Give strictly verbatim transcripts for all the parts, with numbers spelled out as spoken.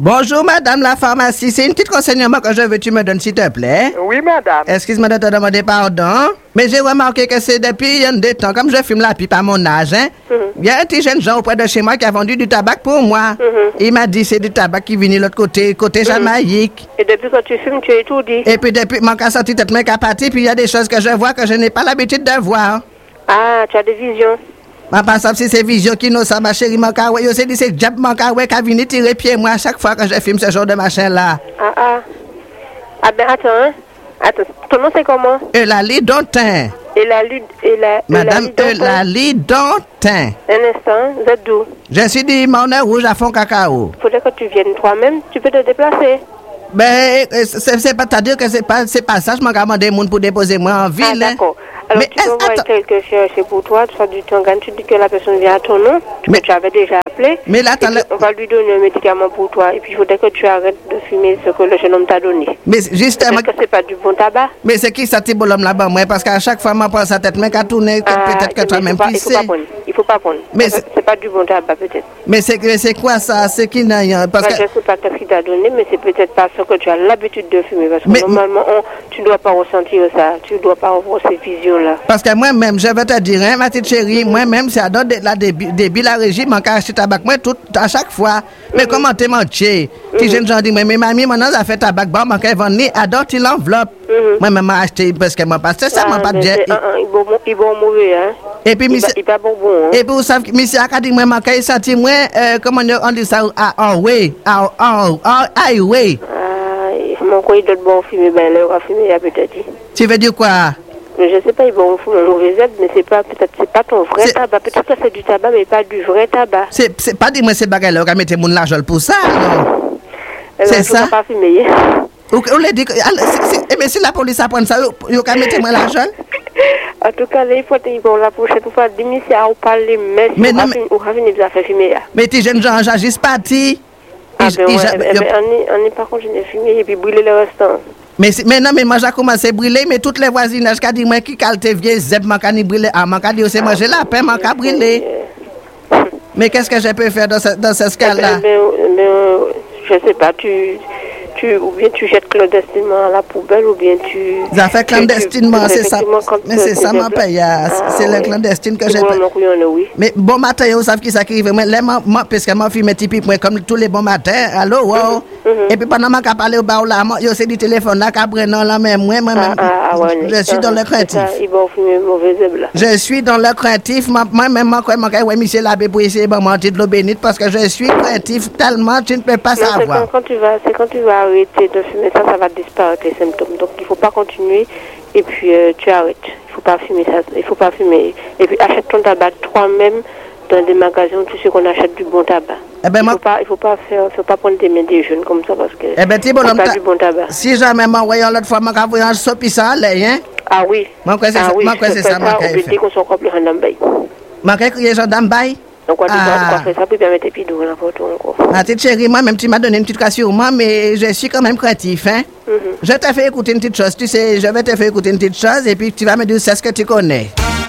Bonjour, madame la pharmacie. C'est une petite renseignement que je veux que tu me donnes, s'il te plaît. Oui, madame. Excuse-moi de te demander pardon, mais j'ai remarqué que c'est depuis il y a des temps, comme je fume la pipe à mon âge, hein, il mm-hmm. y a un petit jeune Jean auprès de chez moi qui a vendu du tabac pour moi. Mm-hmm. Il m'a dit c'est du tabac qui vient de l'autre côté, côté mm-hmm. Jamaïque. Et depuis que tu fumes, tu es tout dit. Et puis depuis, mon cas sorti tête main capati, puis il y a des choses que je vois que je n'ai pas l'habitude de voir. Ah, tu as des visions. Ma passe si c'est vision qui nous ça ma chérie mon cas ouais, yo c'est dit c'est diable mon cas ouais qui vient tirer pied moi à chaque fois que je filme ce genre de machin là. Ah ah. Ah ben attends hein. Attends, ton nom c'est comment? Eulalie Dontin. Eulalie et la Madame Eulalie Dontin. Un instant, vous êtes d'où? Je suis du Monnaie Rouge à Fond Cacao. Faudrait que tu viennes toi-même, tu peux te déplacer. Ben c'est, c'est pas c'est-à-dire que c'est pas c'est pas ça, je m'en demandé monde pour déposer moi en ville. Ah d'accord. Alors mais tu peux envoyer quelqu'un chercher pour toi, tu vas du temps quand tu dis que la personne vient à ton nom, mais tu avais déjà appelé. Mais là, on va lui donner un médicament pour toi et puis il faudrait que tu arrêtes de fumer ce que le jeune homme t'a donné. Mais justement que c'est pas du bon tabac. Mais c'est qui ça petit bonhomme là-bas moi parce qu'à chaque fois moi prend sa tête mais qu'à tourner ah, peut-être que toi même il faut pas prendre. Il faut pas prendre. Mais c'est, c'est pas du bon tabac peut-être. Mais c'est c'est quoi ça? C'est qui n'a parce que je sais pas ce qu'il t'a donné mais c'est peut-être pas ce que tu as l'habitude de fumer parce que mais, normalement on, tu dois pas ressentir ça, tu dois pas avoir ces visions là. Parce que moi même je vais te dire hein, ma petite chérie, moi-même c'est à donner de la débit la régime en cas acheter tabac moi tout à chaque fois. Mais mm-hmm. comment t'es menti? Si jeune gens dit mais mamie maintenant ça fait tabac bon man qu'elle vendre adore il l'enveloppe. Moi même m'a acheté parce que moi parce que ça m'a pas bien. Il bon il bon mauvais hein. Et puis monsieur il pas bon bon. Et puis vous savez monsieur a dit moi manqué senti moi comment on dit ça ah way ah ah highway. Ah mon quoi il doit bon fumer ben là on va fumer peut-être. Tu veux dire quoi? Je sais pas, ils vont fumer un mauvais aide, mais c'est pas, peut-être, c'est pas ton vrai c'est... tabac. Peut-être que c'est du tabac, mais pas du vrai tabac. C'est, c'est pas dis-moi c'est bagarre là, on va mettre mon l'argent pour ça, non? Eh c'est ben, ça? Pas fumer. Ou, ou les dit, eh bien, si la police apprend ça, on va mettre mon l'argent? En tout cas, là, il faut que pour la prochaine fois, dis-moi si on parle, mais si on va venir à faire fumer. Mais tes jeunes gens, j'agisse pas, ti? Ah ben ouais, on est par contre, je n'ai fumé et puis brûler le restant. Mais mais non mais moi j'ai commencé à brûler mais toutes les voisinages qui dit moi qui calte vieux zeb man kan brûler ah man kan dire c'est manger la pain man kan brûler. Mais qu'est-ce que je peux faire dans ce dans ce cas là? Mais mais je sais pas tu tu ou bien tu jettes clandestinement à la poubelle ou bien tu ça fait clandestinement c'est ça mais c'est ça mon paye c'est le clandestine que j'ai oui. Mais bon matin vous savez qui ça qui arrive moi moi parce que moi fume typique moi comme tous les bons matins allô wow et puis pendant que parler au bar là yo c'est du téléphone là qu'a prendre là même moi moi je suis dans le craintif je suis dans le craintif moi même moi quoi moi ouais monsieur l'abbé pour essayer de mentir de l'eau bénite parce que je suis craintif tellement tu ne peux pas savoir quand tu vas c'est quand tu vas arrêter de fumer ça, ça va disparaître les symptômes. Donc il faut pas continuer et puis euh, tu arrêtes. Il faut pas fumer ça, il faut pas fumer. Et puis achète ton tabac toi-même dans des magasins où tu sais qu'on achète du bon tabac. Eh ben, il faut pas, il faut pas faire, faut pas prendre des mains des jeunes comme ça parce que. Eh ben, c'est pas du bon tabac. Si jamais m'envoyant l'autre fois, m'a envoyé un sopi ça allait, hein? Ah oui. Moi quoi c'est ça, moi quoi c'est ça, moi quoi. Oublier qu'on soit complet en bay. Moi quoi crier gendarme bay. Donc, on doit faire ça pour permettre puis d'où n'importe où encore. Ma petite chérie, moi, même tu m'as donné une petite cassure, moi, mais je suis quand même craintif, hein. Mm-hmm. Je te fais écouter une petite chose, tu sais, je vais te faire écouter une petite chose et puis tu vas me dire c'est ce que tu connais.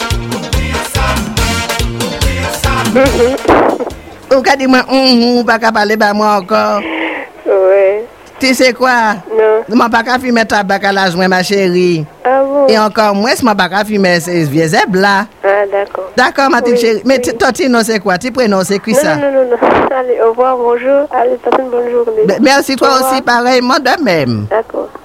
Mm-hmm. Ou qu'a dit moi, hum, hum, pas qu'à parler bah moi encore. Ouais. Tu sais quoi? Non. Je ne pas qu'à fumer tabac à l'âge, ma chérie. Ah bon? Et encore moins, je ne pas qu'à fumer ces vieux zèbres là. Ah d'accord. D'accord, ma petite oui, chérie. Mais oui. Toi, tu non, c'est quoi? Tu prénom, c'est qui non, ça? Non, non, non, non. Allez, au revoir, bonjour. Allez, passe une bonne journée. Merci, toi aussi, pareillement de même. D'accord.